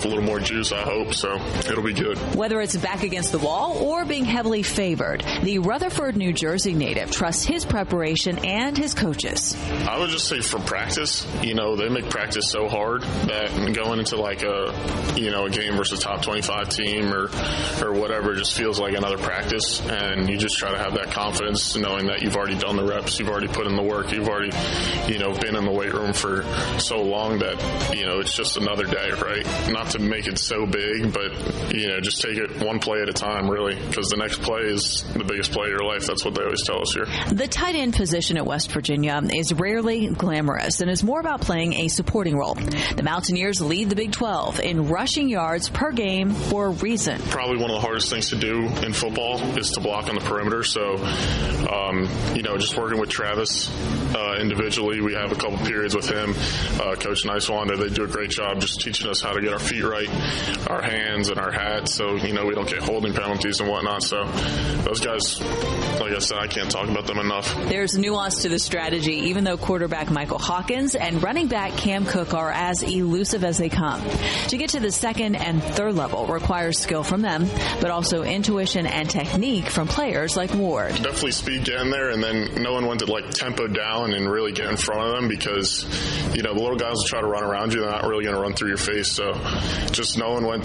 with a little more juice, I hope, so it'll be good. Whether it's back against the wall or being heavily favored, the Rutherford, New Jersey native trusts his preparation and his coaches. I would just say for practice, they make practice so hard that going into like a game versus a top 25 team or whatever just feels like another practice, and you just try to have that confidence knowing that you've already done the reps, you've already put in the work, you've already, been in the weight room for so long that, it's just another day, right? Not to make it so big, but, just take it one play at a time, really, because the next play is the biggest play of your life. That's what they always tell us here. The tight end position at West Virginia is rarely glamorous and is more about playing a supporting role. The Mountaineers lead the Big 12 in rushing yards per game for a reason. Probably one of the hardest things to do in football is to block on the perimeter. So, just working with Travis individually, we have a couple periods with him. Coach Nicewander, they do a great job just teaching us how to get our feet right, our hands and our hats, so, we don't get holding penalties and whatnot. So those guys, like I said, I can't talk about them enough. There's nuance to the strategy, even though quarterback Michael Hawkins and running back Cam Cook are as elusive as they come. To get to the second and third level requires skill from them, but also intuition and technique from players like Ward. Definitely speed getting there, and then knowing when to tempo down and really get in front of them, because the little guys will try to run around you. They're not really going to run through your face. So just knowing when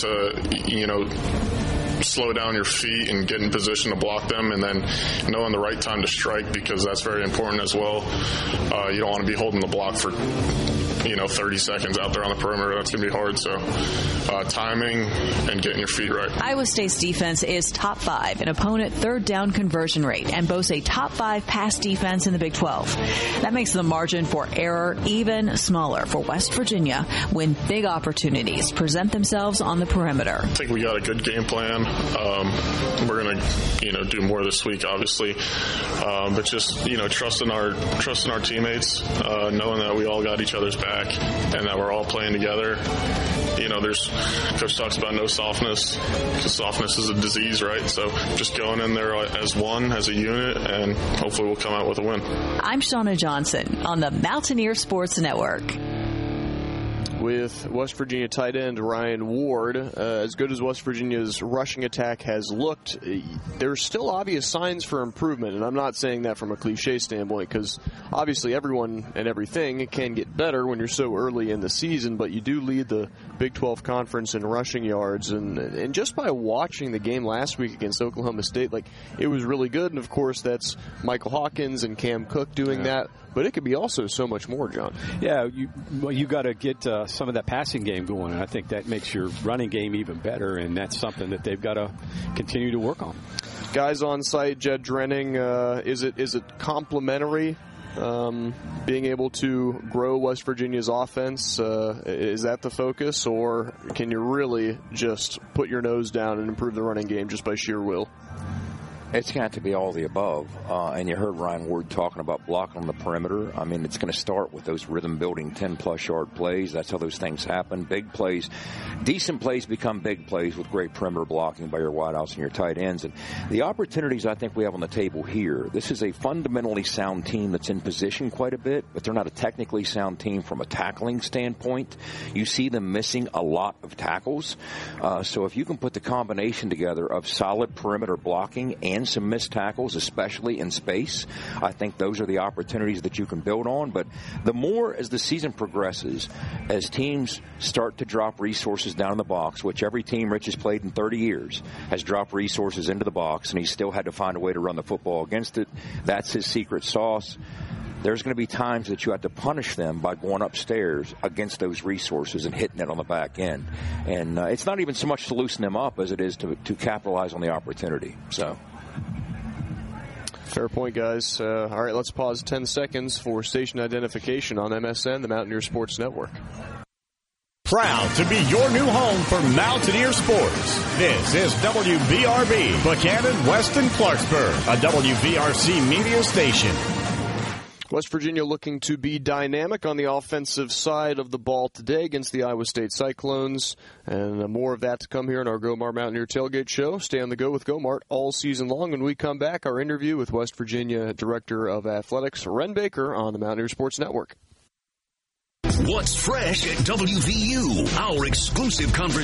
to slow down your feet and get in position to block them, and then knowing the right time to strike, because that's very important as well. You don't want to be holding the block for 30 seconds out there on the perimeter. That's going to be hard. So timing and getting your feet right. Iowa State's defense is top 5 in opponent third down conversion rate and boasts a top 5 pass defense in the Big 12. That makes the margin for error even smaller for West Virginia when big opportunities present themselves on the perimeter. I think we got a good game plan. We're going to, do more this week, obviously, but just trusting our teammates, knowing that we all got each other's back and that we're all playing together. Coach talks about no softness, because softness is a disease, right? So just going in there as one, as a unit, and hopefully we'll come out with a win. I'm Shauna Johnson on the Mountaineer Sports Network. With West Virginia tight end Ryan Ward, as good as West Virginia's rushing attack has looked, there's still obvious signs for improvement, and I'm not saying that from a cliche standpoint, because obviously everyone and everything can get better when you're so early in the season, but you do lead the Big 12 Conference in rushing yards, and just by watching the game last week against Oklahoma State, it was really good, and of course that's Michael Hawkins and Cam Cook doing that. But it could be also so much more, John. Yeah, you got to get some of that passing game going, and I think that makes your running game even better, and that's something that they've got to continue to work on. Guys on site, Jed Drenning, is it complimentary being able to grow West Virginia's offense? Is that the focus, or can you really just put your nose down and improve the running game just by sheer will? It's got to be all the above. And you heard Ryan Ward talking about blocking on the perimeter. I mean, it's going to start with those rhythm-building 10-plus yard plays. That's how those things happen. Big plays, decent plays become big plays with great perimeter blocking by your wideouts and your tight ends. And the opportunities I think we have on the table here, this is a fundamentally sound team that's in position quite a bit, but they're not a technically sound team from a tackling standpoint. You see them missing a lot of tackles. So if you can put the combination together of solid perimeter blocking and some missed tackles, especially in space, I think those are the opportunities that you can build on. But the more as the season progresses, as teams start to drop resources down in the box, which every team Rich has played in 30 years has dropped resources into the box, and he's still had to find a way to run the football against it. That's his secret sauce. There's going to be times that you have to punish them by going upstairs against those resources and hitting it on the back end. And it's not even so much to loosen them up as it is to capitalize on the opportunity. So. Fair point, guys. All right, let's pause 10 seconds for station identification on MSN, the Mountaineer Sports Network. Proud to be your new home for Mountaineer Sports. This is WVRB, Buchanan, Weston, Clarksburg, a WVRC media station. West Virginia looking to be dynamic on the offensive side of the ball today against the Iowa State Cyclones. And more of that to come here in our Gomart Mountaineer Tailgate Show. Stay on the go with Gomart all season long. When we come back, our interview with West Virginia Director of Athletics, Ren Baker, on the Mountaineer Sports Network. What's fresh at WVU? Our exclusive conversation.